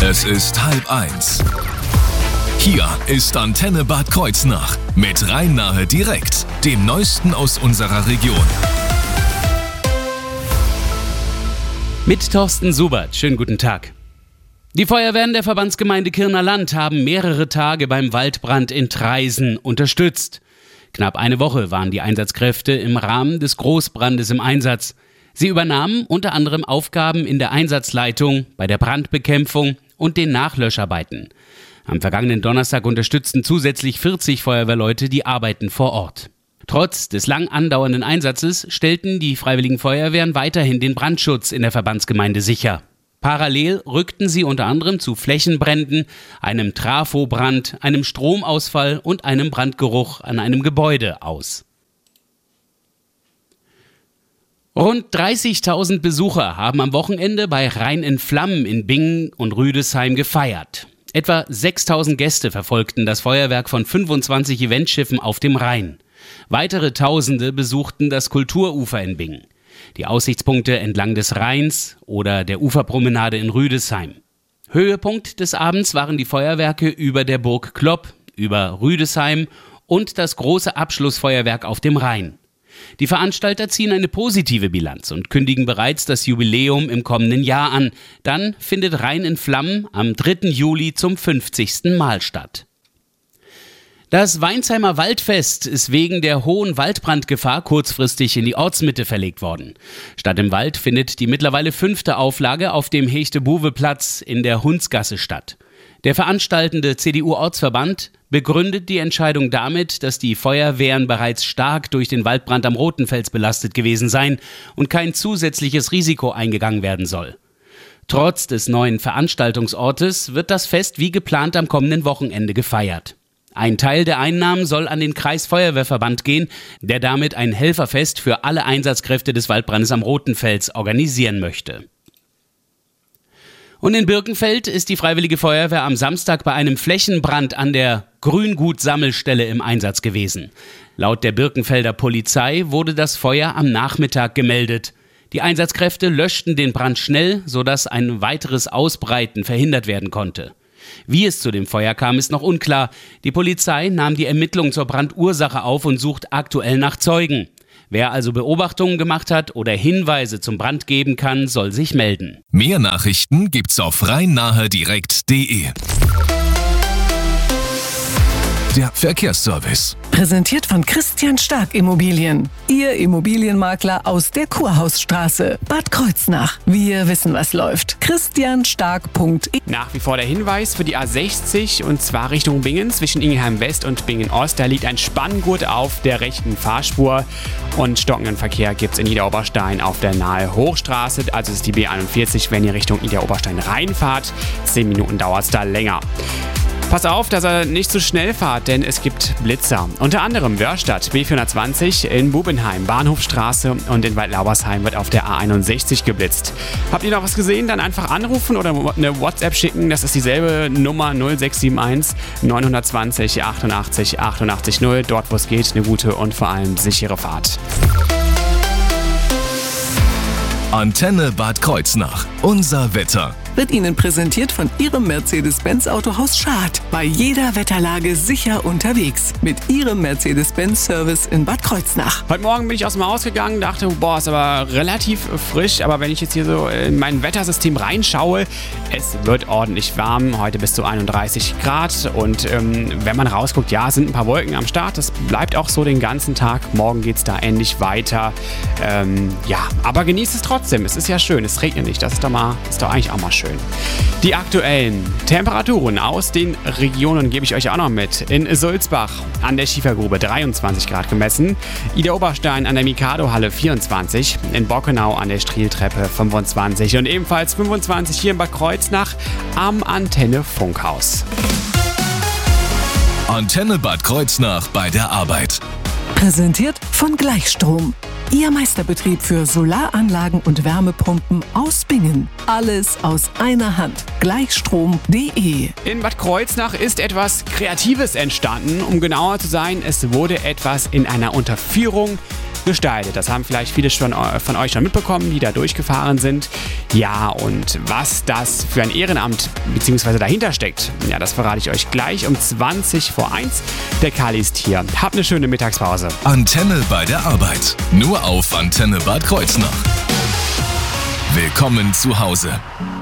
Es ist 12:30. Hier ist Antenne Bad Kreuznach mit Rhein-Nahe direkt, dem Neuesten aus unserer Region. Mit Thorsten Subert, schönen guten Tag. Die Feuerwehren der Verbandsgemeinde Kirner Land haben mehrere Tage beim Waldbrand in Traisen unterstützt. Knapp eine Woche waren die Einsatzkräfte im Rahmen des Großbrandes im Einsatz. Sie übernahmen unter anderem Aufgaben in der Einsatzleitung, bei der Brandbekämpfung und den Nachlöscharbeiten. Am vergangenen Donnerstag unterstützten zusätzlich 40 Feuerwehrleute die Arbeiten vor Ort. Trotz des lang andauernden Einsatzes stellten die Freiwilligen Feuerwehren weiterhin den Brandschutz in der Verbandsgemeinde sicher. Parallel rückten sie unter anderem zu Flächenbränden, einem Trafobrand, einem Stromausfall und einem Brandgeruch an einem Gebäude aus. Rund 30.000 Besucher haben am Wochenende bei Rhein in Flammen in Bingen und Rüdesheim gefeiert. Etwa 6.000 Gäste verfolgten das Feuerwerk von 25 Eventschiffen auf dem Rhein. Weitere Tausende besuchten das Kulturufer in Bingen, die Aussichtspunkte entlang des Rheins oder der Uferpromenade in Rüdesheim. Höhepunkt des Abends waren die Feuerwerke über der Burg Klopp, über Rüdesheim und das große Abschlussfeuerwerk auf dem Rhein. Die Veranstalter ziehen eine positive Bilanz und kündigen bereits das Jubiläum im kommenden Jahr an. Dann findet Rhein in Flammen am 3. Juli zum 50. Mal statt. Das Weinsheimer Waldfest ist wegen der hohen Waldbrandgefahr kurzfristig in die Ortsmitte verlegt worden. Statt im Wald findet die mittlerweile 5. Auflage auf dem Hechte-Buwe-Platz in der Hundsgasse statt. Der veranstaltende CDU-Ortsverband begründet die Entscheidung damit, dass die Feuerwehren bereits stark durch den Waldbrand am Rotenfels belastet gewesen seien und kein zusätzliches Risiko eingegangen werden soll. Trotz des neuen Veranstaltungsortes wird das Fest wie geplant am kommenden Wochenende gefeiert. Ein Teil der Einnahmen soll an den Kreisfeuerwehrverband gehen, der damit ein Helferfest für alle Einsatzkräfte des Waldbrandes am Rotenfels organisieren möchte. Und in Birkenfeld ist die Freiwillige Feuerwehr am Samstag bei einem Flächenbrand an der Grüngut-Sammelstelle im Einsatz gewesen. Laut der Birkenfelder Polizei wurde das Feuer am Nachmittag gemeldet. Die Einsatzkräfte löschten den Brand schnell, sodass ein weiteres Ausbreiten verhindert werden konnte. Wie es zu dem Feuer kam, ist noch unklar. Die Polizei nahm die Ermittlungen zur Brandursache auf und sucht aktuell nach Zeugen. Wer also Beobachtungen gemacht hat oder Hinweise zum Brand geben kann, soll sich melden. Mehr Nachrichten gibt's auf rhein-nahe-direkt.de. Der Verkehrsservice. Präsentiert von Christian Stark Immobilien. Ihr Immobilienmakler aus der Kurhausstraße, Bad Kreuznach. Wir wissen, was läuft. christianstark.de. Nach wie vor der Hinweis für die A60 und zwar Richtung Bingen. Zwischen Ingelheim West und Bingen Ost. Da liegt ein Spanngurt auf der rechten Fahrspur. Und stockenden Verkehr gibt es in Idar-Oberstein auf der Nahe Hochstraße. Also ist die B41, wenn ihr Richtung Idar-Oberstein reinfahrt. 10 Minuten dauert es da länger. Pass auf, dass ihr nicht zu schnell fahrt, denn es gibt Blitzer. Unter anderem Wörstadt, B420 in Bubenheim, Bahnhofstraße und in Waldlaubersheim wird auf der A61 geblitzt. Habt ihr noch was gesehen? Dann einfach anrufen oder eine WhatsApp schicken. Das ist dieselbe Nummer 0671 920 88 88 0. Dort, wo es geht, eine gute und vor allem sichere Fahrt. Antenne Bad Kreuznach. Unser Wetter. Wird Ihnen präsentiert von Ihrem Mercedes-Benz Autohaus Schad. Bei jeder Wetterlage sicher unterwegs. Mit Ihrem Mercedes-Benz-Service in Bad Kreuznach. Heute Morgen bin ich aus dem Haus gegangen, dachte, boah, ist aber relativ frisch. Aber wenn ich jetzt hier so in mein Wettersystem reinschaue, es wird ordentlich warm. Heute bis zu 31 Grad. Und wenn man rausguckt, ja, sind ein paar Wolken am Start. Das bleibt auch so den ganzen Tag. Morgen geht es da ähnlich weiter. Ja, aber genießt es trotzdem. Es ist ja schön. Es regnet nicht. Das ist doch eigentlich auch mal schön. Die aktuellen Temperaturen aus den Regionen gebe ich euch auch noch mit. In Sulzbach an der Schiefergrube 23 Grad gemessen, Idar-Oberstein an der Mikado-Halle 24, in Bockenau an der Strieltreppe 25 und ebenfalls 25 hier in Bad Kreuznach am Antenne-Funkhaus. Antenne Bad Kreuznach bei der Arbeit. Präsentiert von Gleichstrom. Ihr Meisterbetrieb für Solaranlagen und Wärmepumpen aus Bingen. Alles aus einer Hand. Gleichstrom.de. In Bad Kreuznach ist etwas Kreatives entstanden. Um genauer zu sein, es wurde etwas in einer Unterführung gestaltet. Das haben vielleicht viele von euch schon mitbekommen, die da durchgefahren sind. Ja, und was das für ein Ehrenamt bzw. dahinter steckt, ja, das verrate ich euch gleich um 20 vor 1. Der Kali ist hier. Habt eine schöne Mittagspause. Antenne bei der Arbeit. Nur auf Antenne Bad Kreuznach. Willkommen zu Hause.